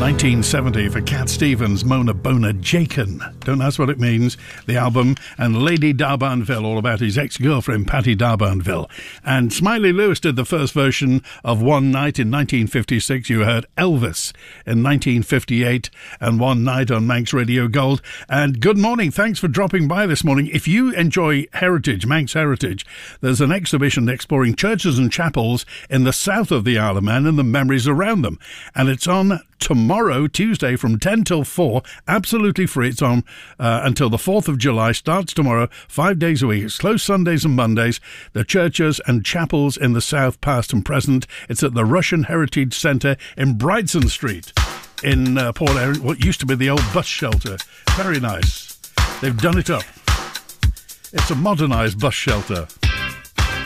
1970 for Cat Stevens, Mona Bona Jakin. Don't ask what it means, the album. And Lady D'Arbanville, all about his ex-girlfriend, Patti D'Arbanville. And Smiley Lewis did the first version of One Night in 1956. You heard Elvis in 1958 and One Night on Manx Radio Gold. And good morning. Thanks for dropping by this morning. If you enjoy heritage, Manx heritage, there's an exhibition exploring churches and chapels in the south of the Isle of Man and the memories around them. And it's on tomorrow, Tuesday, from 10 till 4, absolutely free. It's on until the 4th of July, starts tomorrow, 5 days a week. It's closed Sundays and Mondays. The churches and chapels in the south, past and present. It's at the Russian Heritage Centre in Brightson Street in Port Erin, what used to be the old bus shelter. Very nice. They've done it up. It's a modernised bus shelter.